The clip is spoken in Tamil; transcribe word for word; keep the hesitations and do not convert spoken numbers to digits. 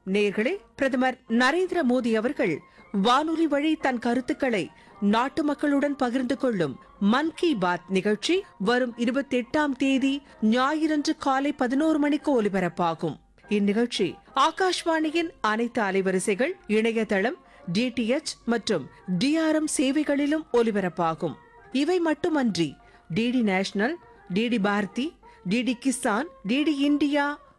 நேயர்களே, பிரதமர் நரேந்திர மோடி அவர்கள் வானொலி வழி தன் கருத்துக்களை நாட்டு மக்களுடன் பகிர்ந்து கொள்ளும் மன் கி பாத் நிகழ்ச்சி வரும் இருபத்தி எட்டாம் தேதி ஞாயிறன்று காலை பதினோரு மணிக்கு ஒலிபரப்பாகும். இந்நிகழ்ச்சி ஆகாஷ்வாணியின் அனைத்து அலைவரிசைகள், இணையதளம், டிடிஎச் மற்றும் டிஆர்எம் சேவைகளிலும் ஒலிபரப்பாகும். இவை மட்டுமன்றி DD national, DD Bharathi, DD Kisan, DD India